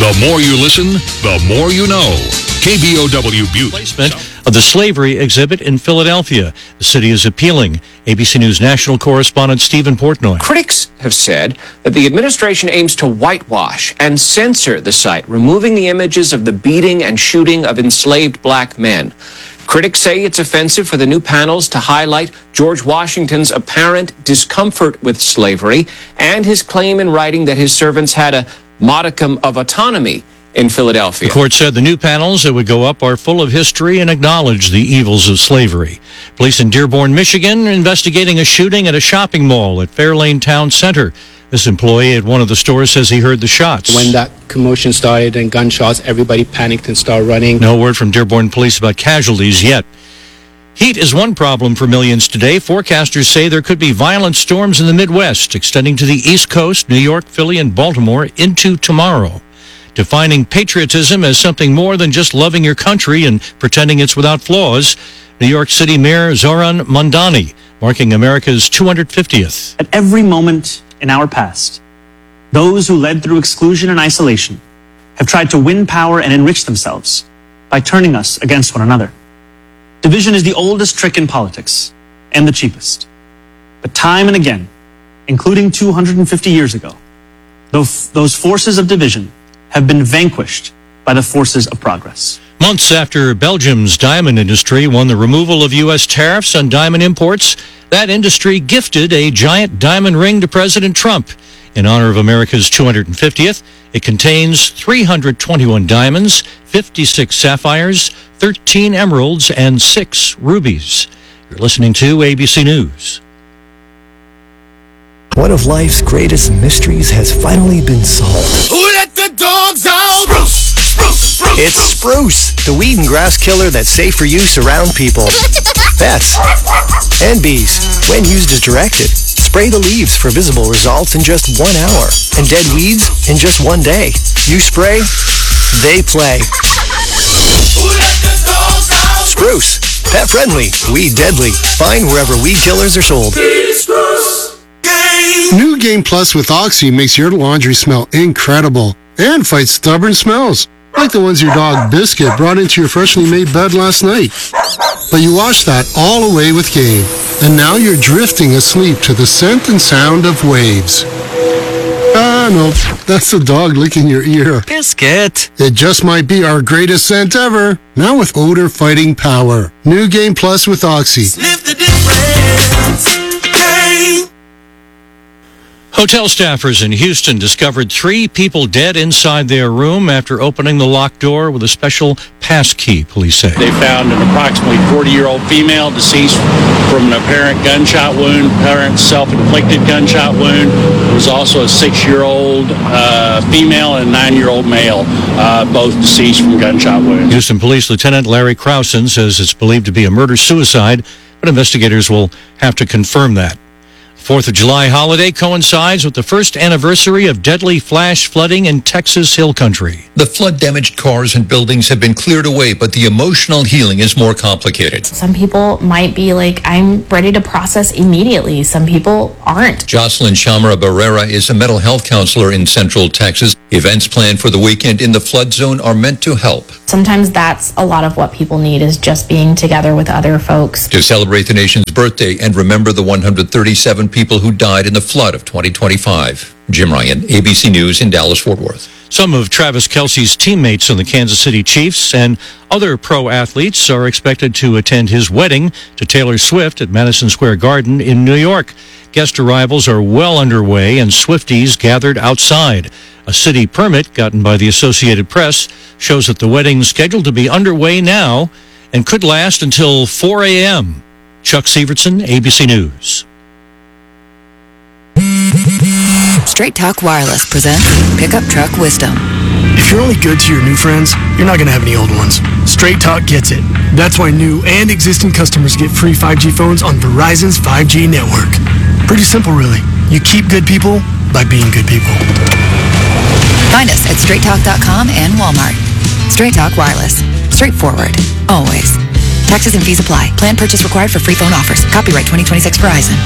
The more you listen, the more you know. KBOW Butte. Placement of the slavery exhibit in Philadelphia. The city is appealing. ABC News national correspondent Stephen Portnoy. Critics have said that the administration aims to whitewash and censor the site, removing the images of the beating and shooting of enslaved black men. Critics say it's offensive for the new panels to highlight George Washington's apparent discomfort with slavery and his claim in writing that his servants had a modicum of autonomy in Philadelphia. The court said the new panels that would go up are full of history and acknowledge the evils of slavery. Police in Dearborn, Michigan, are investigating a shooting at a shopping mall at Fairlane Town Center. This employee at one of the stores says he heard the shots. When that commotion started and gunshots, everybody panicked and started running. No word from Dearborn police about casualties yet. Heat is one problem for millions today. Forecasters say there could be violent storms in the Midwest, extending to the East Coast, New York, Philly, and Baltimore into tomorrow. Defining patriotism as something more than just loving your country and pretending it's without flaws, New York City Mayor Zoran Mondani, marking America's 250th. At every moment in our past, those who led through exclusion and isolation have tried to win power and enrich themselves by turning us against one another. Division is the oldest trick in politics and the cheapest. But time and again, including 250 years ago, those forces of division have been vanquished by the forces of progress. Months after Belgium's diamond industry won the removal of U.S. tariffs on diamond imports, that industry gifted a giant diamond ring to President Trump. In honor of America's 250th, it contains 321 diamonds, 56 sapphires, 13 emeralds, and 6 rubies. You're listening to ABC News. One of life's greatest mysteries has finally been solved. Who let the dogs out? Spruce, spruce, spruce. It's Spruce, the weed and grass killer that's safe for use around people, pets, and bees. When used as directed, spray the leaves for visible results in just 1 hour, and dead weeds in just 1 day. You spray, they play. Who let the dogs out? Spruce, pet friendly, weed deadly. Find wherever weed killers are sold. Spruce. New Game Plus with Oxy makes your laundry smell incredible and fights stubborn smells, like the ones your dog Biscuit brought into your freshly made bed last night. But you washed that all away with Game, and now you're drifting asleep to the scent and sound of waves. Ah, no, that's the dog licking your ear. Biscuit. It just might be our greatest scent ever, now with odor-fighting power. New Game Plus with Oxy. Sniff the difference. Game. Hotel staffers in Houston discovered 3 people dead inside their room after opening the locked door with a special pass key, police say. They found an approximately 40-year-old female deceased from an apparent gunshot wound, apparent self-inflicted gunshot wound. There was also a 6-year-old female and a 9-year-old male, both deceased from gunshot wounds. Houston Police Lieutenant Larry Krausen says it's believed to be a murder-suicide, but investigators will have to confirm that. 4th of July holiday coincides with the first anniversary of deadly flash flooding in Texas Hill Country. The flood-damaged cars and buildings have been cleared away, but the emotional healing is more complicated. Some people might be like, I'm ready to process immediately. Some people aren't. Jocelyn Chamara Barrera is a mental health counselor in Central Texas. Events planned for the weekend in the flood zone are meant to help. Sometimes that's a lot of what people need, is just being together with other folks. To celebrate the nation's birthday and remember the 137 people who died in the flood of 2025. Jim Ryan, ABC News in Dallas-Fort Worth. Some of Travis Kelce's teammates on the Kansas City Chiefs and other pro athletes are expected to attend his wedding to Taylor Swift at Madison Square Garden in New York. Guest arrivals are well underway and Swifties gathered outside. A city permit gotten by the Associated Press shows that the wedding's scheduled to be underway now and could last until 4 a.m. Chuck Severson, ABC News. Straight Talk Wireless presents Pickup Truck Wisdom. If you're only good to your new friends, you're not going to have any old ones. Straight Talk gets it. That's why new and existing customers get free 5G phones on Verizon's 5G network. Pretty simple, really. You keep good people by being good people. Find us at straighttalk.com and Walmart. Straight Talk Wireless. Straightforward. Always. Taxes and fees apply. Plan purchase required for free phone offers. Copyright 2026 Verizon.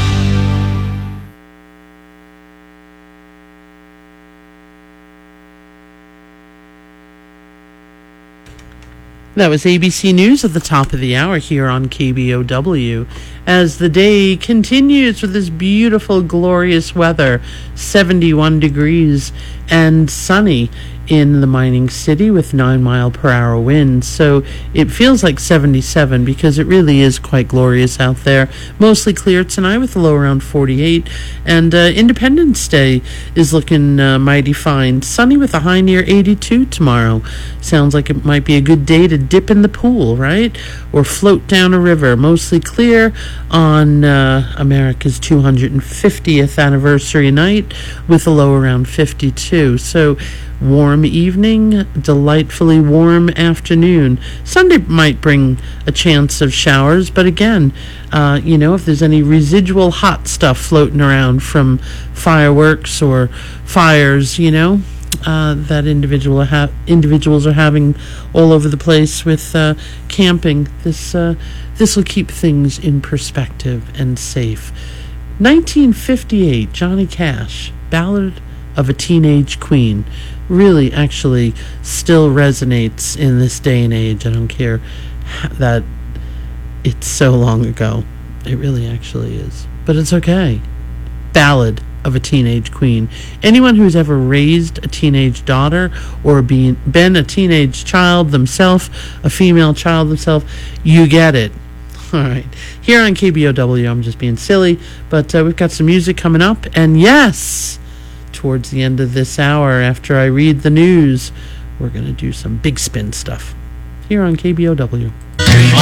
That was ABC News at the top of the hour here on KBOW. As the day continues with this beautiful, glorious weather, 71 degrees and sunny in the mining city with 9-mile-per-hour winds. So it feels like 77 because it really is quite glorious out there. Mostly clear tonight with a low around 48. And Independence Day is looking mighty fine. Sunny with a high near 82 tomorrow. Sounds like it might be a good day to dip in the pool, right? Or float down a river. Mostly clear on America's 250th anniversary night with a low around 52. So warm evening, delightfully warm afternoon. Sunday might bring a chance of showers, but again, if there's any residual hot stuff floating around from fireworks or fires, that individuals are having all over the place with camping, this will keep things in perspective and safe. 1958, Johnny Cash, Ballad of a Teenage Queen, really actually still resonates in this day and age. I don't care that it's so long ago. It really actually is. But it's okay. Ballad of a Teenage Queen. Anyone who's ever raised a teenage daughter or been a teenage child themselves, a female child themselves, you get it. All right. Here on KBOW, I'm just being silly, but we've got some music coming up. And yes, towards the end of this hour, after I read the news, we're going to do some big spin stuff here on KBOW.